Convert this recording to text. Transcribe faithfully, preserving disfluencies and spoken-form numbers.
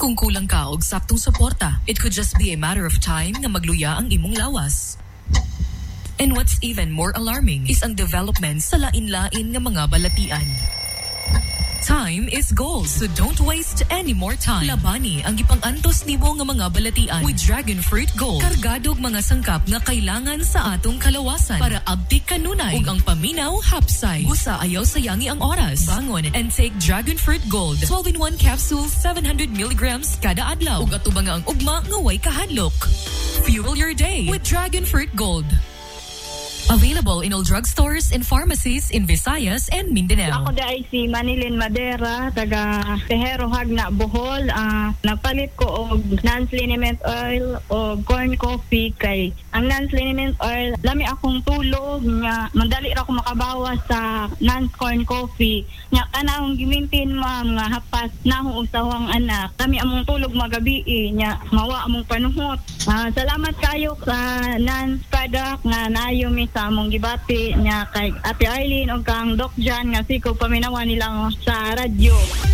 Kung kulang ka og saktong suporta, it could just be a matter of time nga magluya ang imong lawas. And what's even more alarming is ang development sa lain-lain nga mga balatian. Time is gold, so don't waste any more time. Labani ang ipang-antos nimo nga mga balatian with Dragon Fruit Gold. Kargado og mga sangkap nga kailangan sa atong kalawasan para abtik kanunay ug ang paminaw hapsay. Usa ayaw sayangi ang oras. Bangon and take Dragon Fruit Gold. twelve in one capsules, seven hundred milligrams kada adlaw. Ug atubang nga ang ugma nga way kahadlok. Fuel your day with Dragon Fruit Gold. Available in all drugstores and pharmacies in Visayas and Mindanao. Ako dai si Manilin Madera, taga Tejero Hagna, Bohol. Uh, napalit ko og non-liniment oil o corn coffee kay ang non-liniment oil lami akong tulog nga mandali ra ko makabawas sa non-corn coffee. Nya kanang gimintin ma'am nga hapas na akong usawang anak. Kami among tulog magabi nya mawa among panuhot. Uh, salamat kayo sa non-product nga nayo mi sa among gibati niya kay Ate Arlene o kang Doc Jan nga siko paminawan nilang sa radyo.